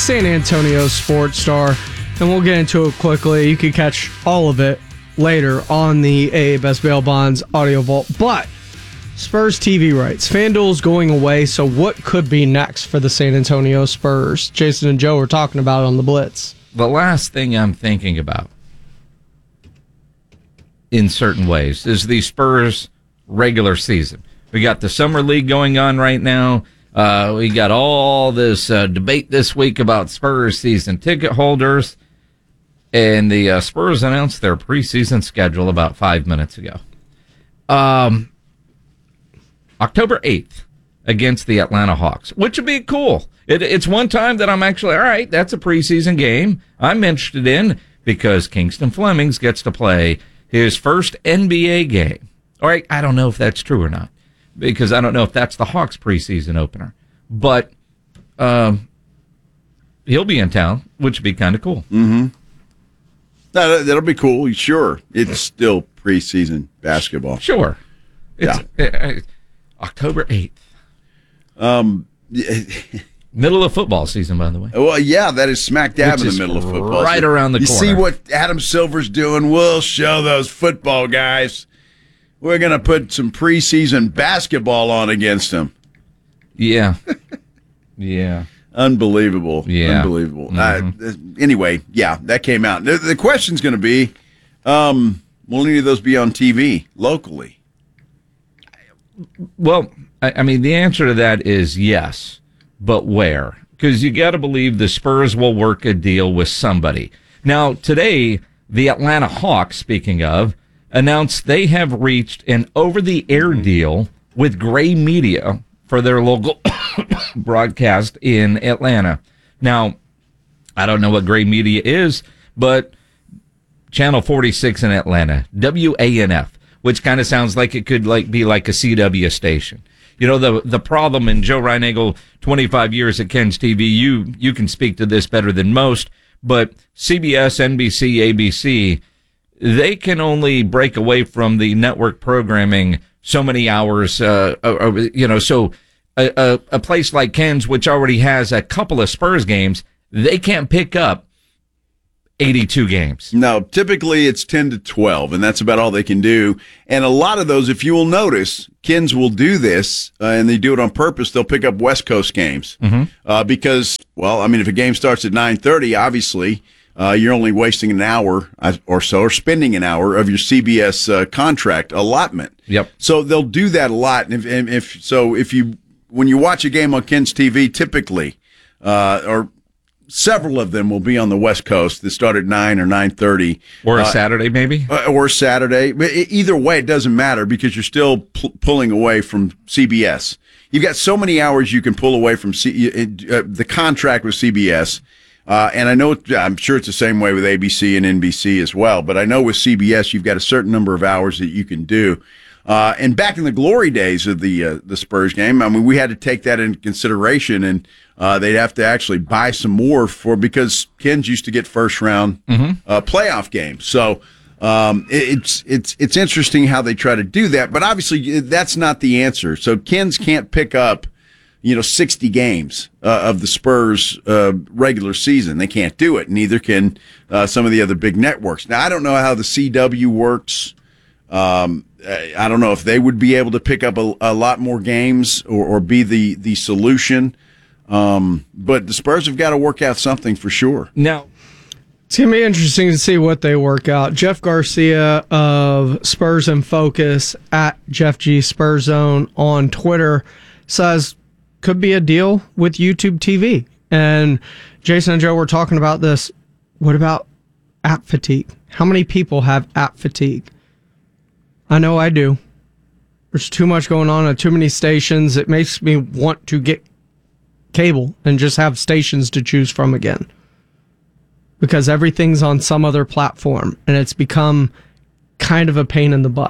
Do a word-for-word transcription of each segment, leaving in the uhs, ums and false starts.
San Antonio Sports Star, and we'll get into it quickly. You can catch all of it later on the A A Best Bail Bonds audio vault. But Spurs T V rights. FanDuel's going away, so what could be next for the San Antonio Spurs? Jason and Joe were talking about it on the Blitz. The last thing I'm thinking about, in certain ways, is the Spurs regular season. We got the Summer League going on right now. Uh, we got all this uh, debate this week about Spurs season ticket holders. And the uh, Spurs announced their preseason schedule about five minutes ago. Um, October eighth against the Atlanta Hawks, which would be cool. It, it's one time that I'm actually, all right, that's a preseason game I'm interested in because Kingston Flemings gets to play his first N B A game. All right, I don't know if that's true or not because I don't know if that's the Hawks preseason opener. But um, he'll be in town, which would be kind of cool. Mm-hmm. No, that'll be cool. Sure. It's still preseason basketball. Sure. It's yeah. uh, October eighth. Um, middle of football season, by the way. Well, yeah, that is smack dab Which in the middle of football. Right so around the you corner. You see what Adam Silver's doing? We'll show those football guys. We're going to put some preseason basketball on against them. Yeah. Yeah. Unbelievable. Yeah. Unbelievable. Mm-hmm. Uh, anyway, yeah, that came out. The, the question's going to be, um, will any of those be on T V locally? Well, I, I mean, the answer to that is yes, but where? Because you got to believe the Spurs will work a deal with somebody. Now, today, the Atlanta Hawks, speaking of, announced they have reached an over-the-air deal with Gray Media for their local broadcast in Atlanta. Now, I don't know what Gray Media is, but Channel forty-six in Atlanta, W A N F, which kind of sounds like it could like be like a C W station. You know, the the problem, and Joe Reinagel, twenty-five years at Ken's T V, you you can speak to this better than most, but C B S, N B C, A B C, they can only break away from the network programming so many hours, uh, uh, you know, so a, a, a place like Ken's, which already has a couple of Spurs games, they can't pick up eighty-two games. No, typically it's ten to twelve, and that's about all they can do. And a lot of those, if you will notice, Ken's will do this, uh, and they do it on purpose. They'll pick up West Coast games mm-hmm. uh, because, well, I mean, if a game starts at nine thirty, obviously uh, you're only wasting an hour or so, or spending an hour of your C B S uh, contract allotment. Yep. So they'll do that a lot. And if, and if so, if you when you watch a game on Ken's T V, typically, uh, or several of them will be on the West Coast that start at nine or nine thirty, or a uh, Saturday maybe, uh, or Saturday. But either way, it doesn't matter because you're still p- pulling away from C B S. You've got so many hours you can pull away from C- uh, the contract with C B S. Uh, and I know, I'm sure it's the same way with A B C and N B C as well. But I know with C B S, you've got a certain number of hours that you can do. Uh, and back in the glory days of the uh, the Spurs game, I mean, we had to take that into consideration, and uh, they'd have to actually buy some more for because Ken's used to get first round mm-hmm. uh, playoff games. So um, it, it's it's it's interesting how they try to do that, but obviously that's not the answer. So Ken's can't pick up, you know, sixty games uh, of the Spurs uh, regular season. They can't do it. Neither can uh, some of the other big networks. Now I don't know how the C W works. Um, I don't know if they would be able to pick up a, a lot more games or, or be the, the solution. Um, but the Spurs have got to work out something for sure. Now, it's going to be interesting to see what they work out. Jeff Garcia of Spurs in Focus at Jeff G Spurs Zone on Twitter says could be a deal with YouTube T V. And Jason and Joe were talking about this. What about app fatigue? How many people have app fatigue? I know I do. There's too much going on at too many stations. It makes me want to get cable and just have stations to choose from again. Because everything's on some other platform, and it's become kind of a pain in the butt.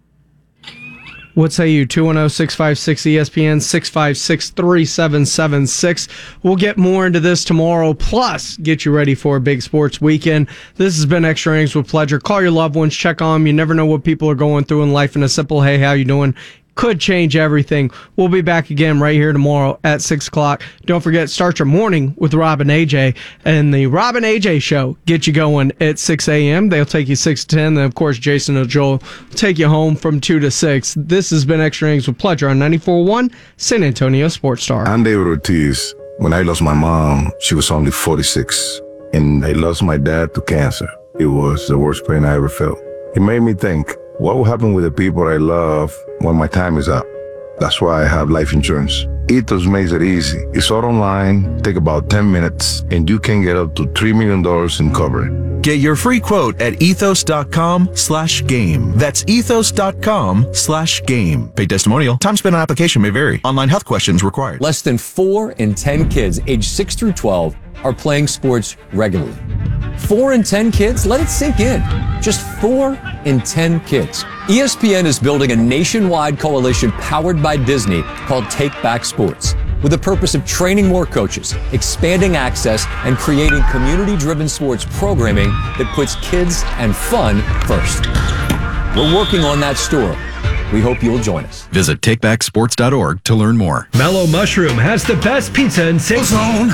What say you? two one zero, six five six, E S P N, six five six, three seven seven six. We'll get more into this tomorrow, plus get you ready for a big sports weekend. This has been Extra Innings with Pleasure. Call your loved ones, check on them. You never know what people are going through in life, and a simple, hey, how you doing, could change everything. We'll be back again right here tomorrow at six o'clock. Don't forget, start your morning with Rob and A J. And the Rob and A J show, get you going at six a.m. They'll take you six to ten. Then, of course, Jason and Joel will take you home from two to six. This has been Extra Innings with Pleasure on ninety-four point one San Antonio Sports Star. I'm David Ortiz. When I lost my mom, she was only forty-six. And I lost my dad to cancer. It was the worst pain I ever felt. It made me think, what will happen with the people I love when my time is up? That's why I have life insurance. Ethos makes it easy. It's all online, take about ten minutes, and you can get up to three million dollars in coverage. Get your free quote at ethos.com slash game. That's ethos.com slash game. Paid testimonial. Time spent on application may vary. Online health questions required. Less than four in ten kids aged six through twelve are playing sports regularly. Four in ten kids? Let it sink in. Just four in ten kids. E S P N is building a nationwide coalition powered by Disney called Take Back Sports, with the purpose of training more coaches, expanding access, and creating community-driven sports programming that puts kids and fun first. We're working on that story. We hope you'll join us. Visit take back sports dot org to learn more. Mellow Mushroom has the best pizza in Saint Zone.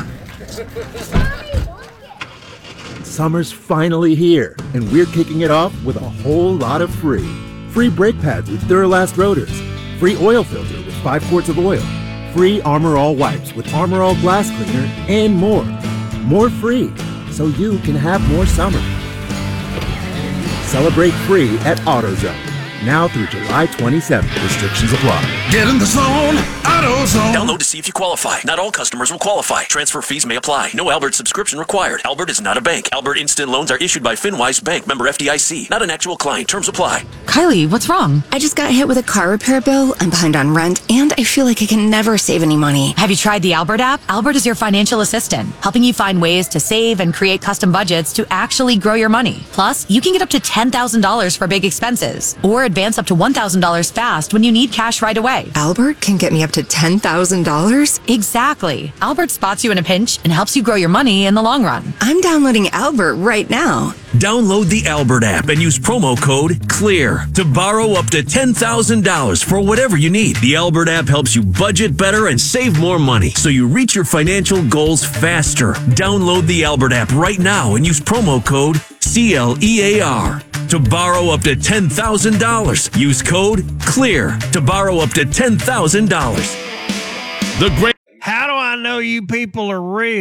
Summer's finally here, and we're kicking it off with a whole lot of free. Free brake pads with Duralast rotors. Free oil filter with five quarts of oil. Free Armor All wipes with Armor All glass cleaner, and more. More free, so you can have more summer. Celebrate free at AutoZone. Now through July twenty-seventh. Restrictions apply. Get in the zone, AutoZone. Download to see if you qualify. Not all customers will qualify. Transfer fees may apply. No Albert subscription required. Albert is not a bank. Albert Instant Loans are issued by FinWise Bank, member F D I C. Not an actual client. Terms apply. Kylie, what's wrong? I just got hit with a car repair bill. I'm behind on rent, and I feel like I can never save any money. Have you tried the Albert app? Albert is your financial assistant, helping you find ways to save and create custom budgets to actually grow your money. Plus, you can get up to ten thousand dollars for big expenses, or advance up to one thousand dollars fast when you need cash right away. Albert can get me up to ten thousand dollars? Exactly. Albert spots you in a pinch and helps you grow your money in the long run. I'm downloading Albert right now. Download the Albert app and use promo code CLEAR to borrow up to ten thousand dollars for whatever you need. The Albert app helps you budget better and save more money, so you reach your financial goals faster. Download the Albert app right now and use promo code C L E A R to borrow up to ten thousand dollars. Use code CLEAR to borrow up to ten thousand dollars. The great. How do I know you people are real?